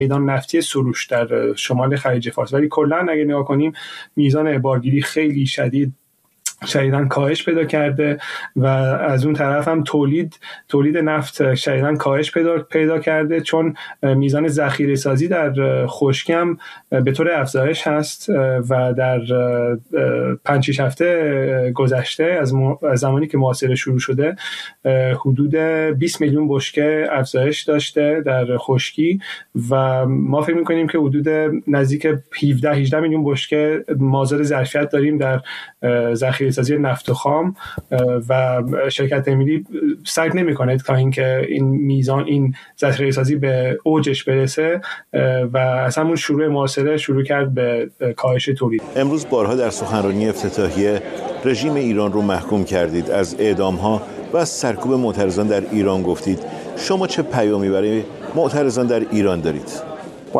میدان نفتی سروش در شمال خلیج فارس. ولی کلا اگه نگاه کنیم میزان بارگیری خیلی شدیداً کاهش پیدا کرده و از اون طرف هم تولید نفت شدیداً کاهش پیدا کرده، چون میزان ذخیره سازی در خشکی هم به طور افزایش هست و در 5-6 هفته گذشته از زمانی که محاصره شروع شده حدود 20 میلیون بشکه افزایش داشته در خشکی و ما فکر می‌کنیم که حدود نزدیک 17-18 میلیون بشکه مازاد ظرفیت داریم در ذخیره سازی نفت و خام و شرکت امیری سعی نمی‌کنه تا اینکه این ذخیره سازی به اوجش برسه و از همون شروع محاصره شروع کرد به کاهش تولید. امروز بارها در سخنرانی افتتاحیه رژیم ایران رو محکوم کردید، از اعدام‌ها و از سرکوب معترضان در ایران گفتید. شما چه پیامی برای معترضان در ایران دارید؟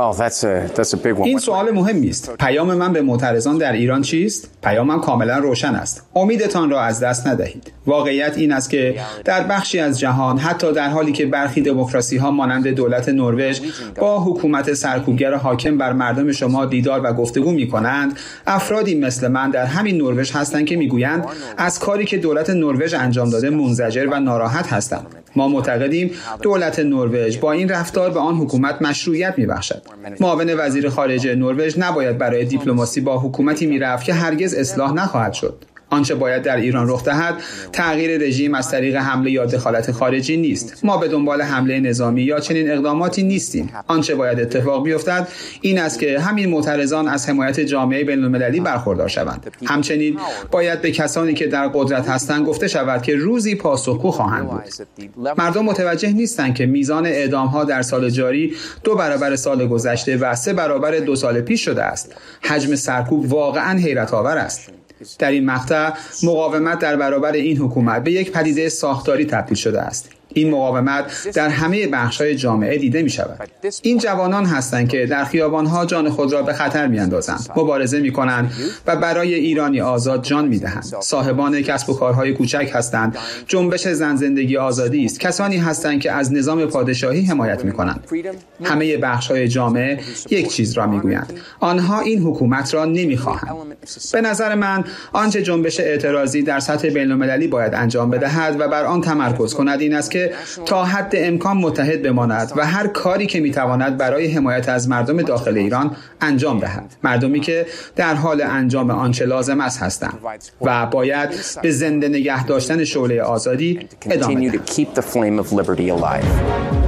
این سوال مهمی است. پیام من به معترضان در ایران چیست؟ پیامم کاملا روشن است. امیدتان را از دست ندهید. واقعیت این است که در بخشی از جهان، حتی در حالی که برخی دموکراسی‌ها مانند دولت نروژ با حکومت سرکوبگر حاکم بر مردم شما دیدار و گفتگو می‌کنند، افرادی مثل من در همین نروژ هستند که می‌گویند از کاری که دولت نروژ انجام داده منزجر و ناراحت هستند. ما معتقدیم دولت نروژ با این رفتار به آن حکومت مشروعیت می‌بخشد. معاون وزیر خارجه نروژ نباید برای دیپلماسی با حکومتی میرفت که هرگز اصلاح نخواهد شد. آنچه باید در ایران رخ دهد تغییر رژیم از طریق حمله یا دخالت خارجی نیست. ما به دنبال حمله نظامی یا چنین اقداماتی نیستیم. آنچه باید اتفاق بیفتد این است که همین معترضان از حمایت جامعه بین‌المللی برخوردار شوند. همچنین باید به کسانی که در قدرت هستند گفته شود که روزی پاسخگو خواهند بود. مردم متوجه نیستند که میزان اعدام‌ها در سال جاری 2 برابر سال گذشته و 3 برابر 2 سال پیش شده است. حجم سرکوب واقعاً حیرت‌آور است. در این مقطع مقاومت در برابر این حکومت به یک پدیده ساختاری تبدیل شده است. این مقاومت در همه بخش‌های جامعه دیده می‌شود. این جوانان هستند که در خیابان‌ها جان خود را به خطر می‌اندازند، مبارزه می‌کنند و برای ایرانی آزاد جان می‌دهند. صاحبان کسب و کارهای کوچک هستند. جنبش زن زندگی آزادی است. کسانی هستند که از نظام پادشاهی حمایت می‌کنند. همه بخش‌های جامعه یک چیز را می‌گویند. آنها این حکومت را نمی‌خواهند. به نظر من آنچه جنبش اعتراضی در سطح بین‌المللی باید انجام بدهد و بر آن تمرکز کند این است که تا حد امکان متحد بماند و هر کاری که میتواند برای حمایت از مردم داخل ایران انجام دهد. مردمی که در حال انجام آنچه لازم است هستند و باید به زنده نگه داشتن شعله آزادی ادامه دهند.